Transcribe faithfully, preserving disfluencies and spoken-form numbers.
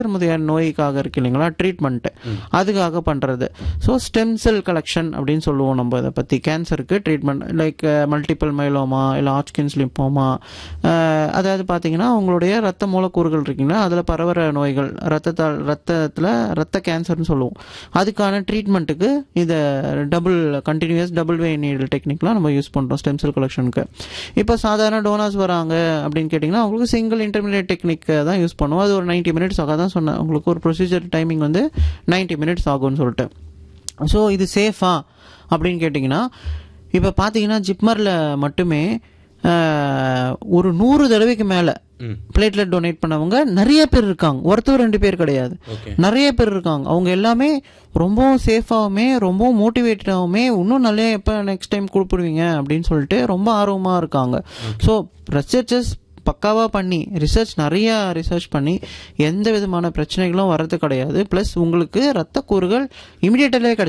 முதலியார் நோய்க்காக இருக்கு இல்லைங்களா ட்ரீட்மெண்ட், அதுக்காக பண்ணுறது. ஸோ ஸ்டெம் செல் கலெக்ஷன் அப்படின்னு சொல்லுவோம் நம்ம இதை பற்றி. கேன்சருக்கு ட்ரீட்மெண்ட் லைக் மல்டிபிள் மைலோமா இல்லை ஹாட்கின்ஸ் லிம்போமா, அதாவது பார்த்தீங்கன்னா உங்களுடைய ரத்த மூலக்கூறுகள் இருக்குங்களா அதில் பரவுற நோய்கள், ரத்தத்தால் ரத்தத்தில் ரத்த கேன்சர்னு சொல்லுவோம். அதுக்கான ட்ரீட்மெண்ட்டுக்கு இதை டபுள் கண்டினியூஸ் டபுள் வே நீடல் டெக்னிக்லாம் நம்ம யூஸ் பண்ணுறோம் ஸ்டெம் செல் கலெக்ஷனுக்கு. இப்போ சாதாரண டோனார்ஸ் வராங்க அப்படின்னு கேட்டிங்கன்னா உங்களுக்கு சிங்கிள் இன்டர்மீடியட் டெக்னிக் தான் யூஸ் பண்ணுவோம். அது ஒரு நைன்ட்டி மினிட்ஸ் ஆக தான் சொன்னேன் உங்களுக்கு. ஒரு ப்ரொசீஜர் டைமிங் வந்து நைன்ட்டி மினிட்ஸ் ஆகும்னு சொல்லிட்டு. ஸோ இது சேஃபா அப்படின்னு கேட்டிங்கன்னா, இப்போ பார்த்தீங்கன்னா ஜிப்மரில் மட்டுமே ஒரு நூறு தடவைக்கு மேலே பிளேட்லெட் டொனேட் பண்ணவங்க நிறைய பேர் இருக்காங்க. ஒருத்தர் ரெண்டு பேர் கிடையாது, நிறைய பேர் இருக்காங்க. அவங்க எல்லாமே ரொம்பவும் சேஃபாகவுமே ரொம்பவும் மோட்டிவேட்டடாகவுமே இன்னும் நிறைய எப்போ நெக்ஸ்ட் டைம் கொடுப்பிடுவீங்க அப்படின்னு சொல்லிட்டு ரொம்ப ஆர்வமாக இருக்காங்க. ஸோ ரிசர்ச்சர்ஸ் பக்காவாக பண்ணி ரிசர்ச் நிறையா ரிசர்ச் பண்ணி எந்த விதமான பிரச்சனைகளும் வர்றது கிடையாது. ப்ளஸ் உங்களுக்கு ரத்த கூறுகள் இமிடியேட்டலே கிடைக்கும்.